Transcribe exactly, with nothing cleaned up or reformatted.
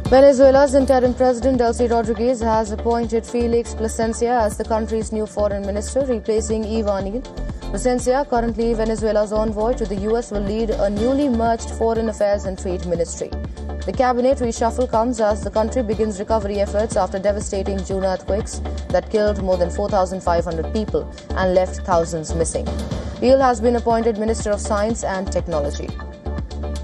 Venezuela's interim president Delcy Rodriguez has appointed Felix Plasencia as the country's new foreign minister, replacing Ivan Iguel. Plasencia, currently Venezuela's envoy to the U S, will lead a newly merged Foreign Affairs and Trade Ministry. The cabinet reshuffle comes as the country begins recovery efforts after devastating June earthquakes that killed more than four thousand five hundred people and left thousands missing. Iguel has been appointed Minister of Science and Technology.